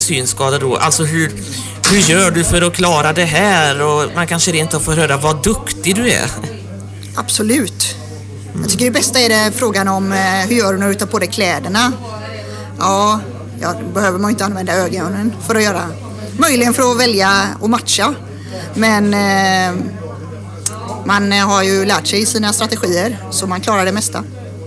synskada då? Alltså hur gör du för att klara det här? Och man kanske inte får höra vad duktig du är. Absolut. Jag tycker det bästa är det frågan om hur gör du när du tar på dig kläderna? Ja, behöver man inte använda ögonen för att göra. Möjligen för att välja och matcha. Men man har ju lärt sig sina strategier så man klarar det mesta.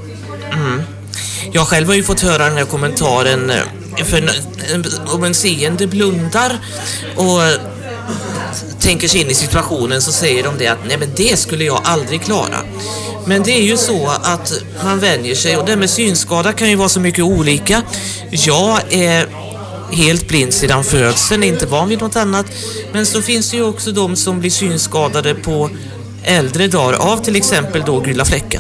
Jag själv har ju fått höra den här kommentaren för om en seende blundar och tänker sig in i situationen så säger de det att nej men det skulle jag aldrig klara. Men det är ju så att man vänjer sig och det med synskada kan ju vara så mycket olika. Jag är helt blind sedan födseln, inte van vid något annat. Men så finns det ju också de som blir synskadade på äldre dagar av till exempel då gula fläcken.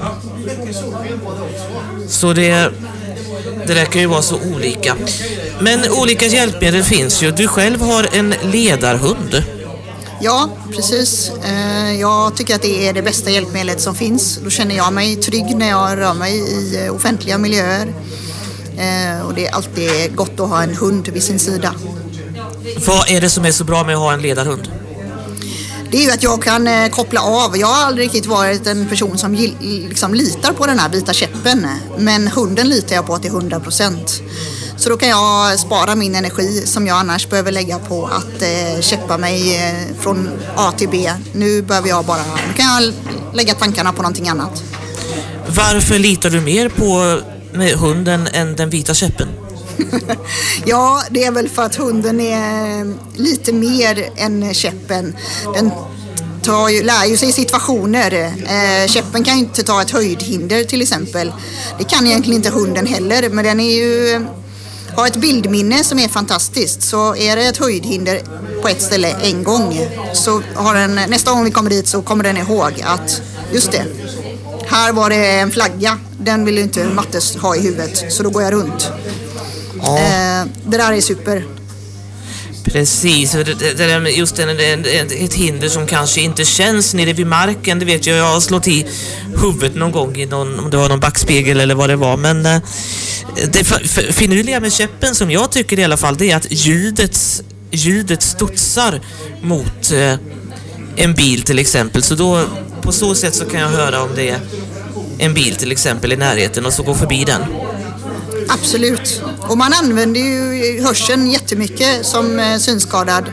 Så det där kan ju vara så olika. Men olika hjälpmedel finns ju. Du själv har en ledarhund. Ja, precis. Jag tycker att det är det bästa hjälpmedlet som finns. Då känner jag mig trygg när jag rör mig i offentliga miljöer. Och det är alltid gott att ha en hund vid sin sida. Vad är det som är så bra med att ha en ledarhund? Det är ju att jag kan koppla av. Jag har aldrig riktigt varit en person som liksom litar på den här vita käppen. Men hunden litar jag på till 100%. Så då kan jag spara min energi som jag annars behöver lägga på att käppa mig från A till B. Nu kan jag lägga tankarna på någonting annat. Varför litar du mer på med hunden än den vita käppen? Ja, det är väl för att hunden är lite mer än käppen. Den lär ju sig situationer. Käppen kan ju inte ta ett höjdhinder till exempel. Det kan egentligen inte hunden heller, men den har ett bildminne som är fantastiskt. Så är det ett höjdhinder på ett ställe en gång så har den, nästa gång vi kommer dit så kommer den ihåg att just det, här var det en flagga. Den vill ju inte Mattes ha i huvudet så då går jag runt. Ja. Det där är super. Precis, just ett hinder som kanske inte känns nere vid marken. Det vet jag har slått i huvudet någon gång om det var någon backspegel eller vad det var. Men det finurliga med käppen som jag tycker i alla fall, det är att ljudet studsar mot en bil till exempel. Så då på så sätt så kan jag höra om det är en bil till exempel i närheten och så gå förbi den. Absolut. Och man använder ju hörseln jättemycket som synskadad.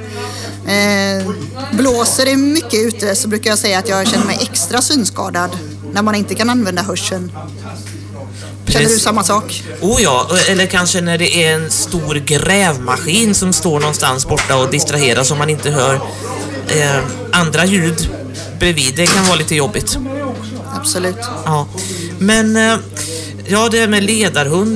Blåser det mycket ute så brukar jag säga att jag känner mig extra synskadad när man inte kan använda hörseln. Känner du samma sak? Oh ja, eller kanske när det är en stor grävmaskin som står någonstans borta och distraherar så man inte hör andra ljud bredvid. Det kan vara lite jobbigt. Absolut. Ja, men ja, det med ledarhund,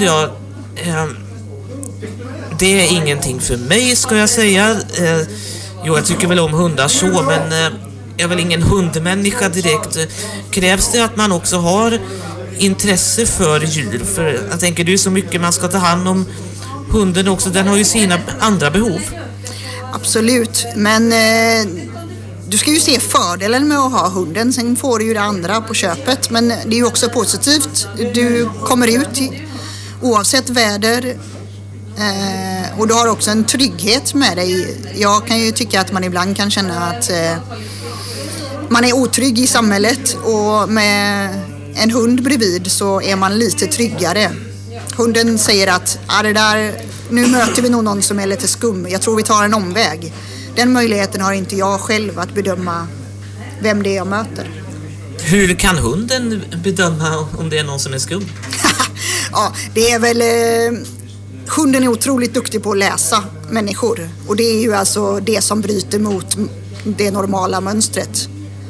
det är ingenting för mig ska jag säga. Jag tycker väl om hundar så, men jag är väl ingen hundmänniska direkt. Krävs det att man också har intresse för djur? För jag tänker det är så mycket man ska ta hand om hunden också. Den har ju sina andra behov. Absolut, men du ska ju se fördelen med att ha hunden. Sen får du ju det andra på köpet. Men det är ju också positivt. Du kommer ut oavsett väder. Och du har också en trygghet med dig. Jag kan ju tycka att man ibland kan känna att man är otrygg i samhället. Och med en hund bredvid så är man lite tryggare. Hunden säger att nu möter vi någon som är lite skum. Jag tror vi tar en omväg. Den möjligheten har inte jag själv att bedöma vem det är jag möter. Hur kan hunden bedöma om det är någon som är skum? Ja, det är väl... hunden är otroligt duktig på att läsa människor. Och det är ju alltså det som bryter mot det normala mönstret.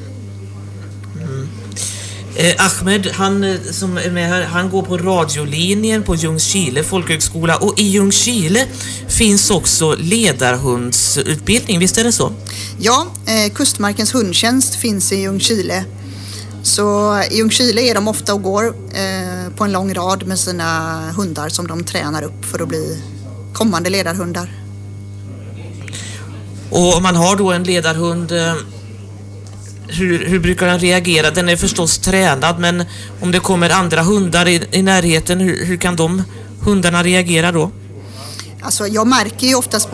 Ahmed, han som är med här, han går på radiolinjen på Ljungskile folkhögskola, och i Ljungskile finns också ledarhundsutbildning, visst är det så? Ja, Kustmarkens hundtjänst finns i Ljungskile. Så i Ljungskile är de ofta och går på en lång rad med sina hundar som de tränar upp för att bli kommande ledarhundar. Och om man har då en ledarhund, hur brukar den reagera? Den är förstås tränad, men om det kommer andra hundar i närheten, hur kan de hundarna reagera då? Alltså jag märker ju oftast på